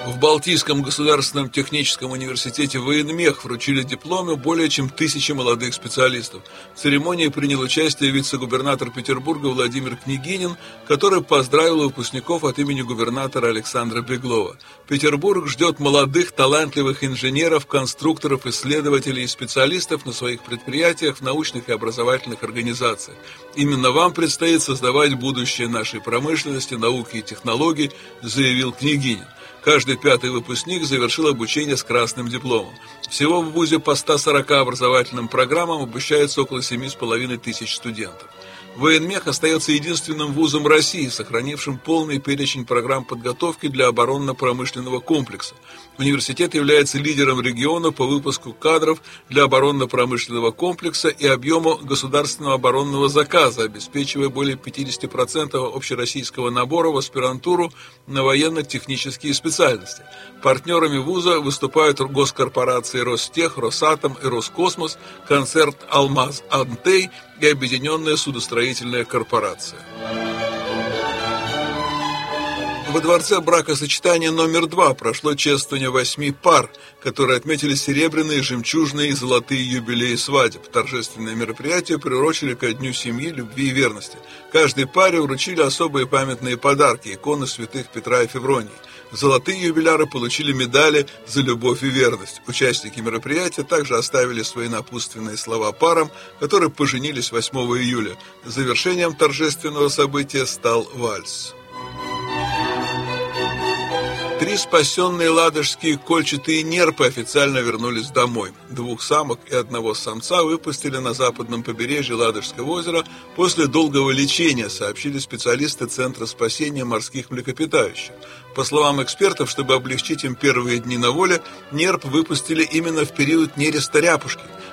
В Балтийском государственном техническом университете военмех вручили дипломы более чем 1000 молодых специалистов. В церемонии принял участие вице-губернатор Петербурга Владимир Княгинин, который поздравил выпускников от имени губернатора Александра Беглова. Петербург ждет молодых, талантливых инженеров, конструкторов, исследователей и специалистов на своих предприятиях, в научных и образовательных организациях. Именно вам предстоит создавать будущее нашей промышленности, науки и технологий, заявил Княгинин. Каждый 5-й выпускник завершил обучение с красным дипломом. Всего в вузе по 140 образовательным программам обучается около 7500 студентов. Военмех остается единственным вузом России, сохранившим полный перечень программ подготовки для оборонно-промышленного комплекса. Университет является лидером региона по выпуску кадров для оборонно-промышленного комплекса и объему государственного оборонного заказа, обеспечивая более 50% общероссийского набора в аспирантуру на военно-технические специальности. Партнерами вуза выступают госкорпорации Ростех, Росатом и Роскосмос, концерн «Алмаз Антей» и Объединенная судостроительная корпорация. Во дворце бракосочетания номер 2 прошло чествование 8 пар, которые отметили серебряные, жемчужные и золотые юбилеи свадеб. Торжественное мероприятие приурочили ко Дню семьи, любви и верности. Каждой паре вручили особые памятные подарки, иконы святых Петра и Февронии. Золотые юбиляры получили медали за любовь и верность. Участники мероприятия также оставили свои напутственные слова парам, которые поженились 8 июля. Завершением торжественного события стал вальс. 3 спасенные ладожские кольчатые нерпы официально вернулись домой. 2 самок и 1 самца выпустили на западном побережье Ладожского озера после долгого лечения, сообщили специалисты Центра спасения морских млекопитающих. По словам экспертов, чтобы облегчить им первые дни на воле, нерп выпустили именно в период нереста ряпушки.